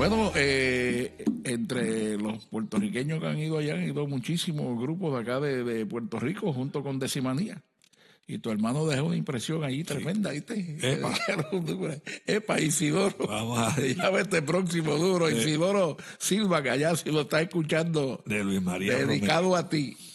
Bueno, entre los puertorriqueños que han ido allá, han ido muchísimos grupos de acá de Puerto Rico junto con Decimanía. Y tu hermano dejó una impresión ahí tremenda, ¿viste? Epa, Isidoro. Vamos a ya ves este próximo duro, Isidoro Silva, que allá si lo está escuchando. de Luis María dedicado Romero. a ti.